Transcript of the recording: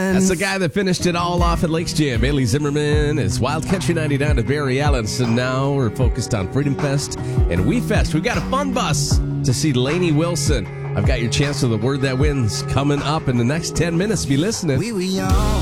That's the guy that finished it all off at Lakes Jam. Bailey Zimmerman is Wild Country 90 down to Barry Allen. So now we're focused on Freedom Fest and We Fest. We've got a fun bus to see Lainey Wilson. I've got your chance of the word that wins coming up in the next 10 minutes. Be listening. We were young.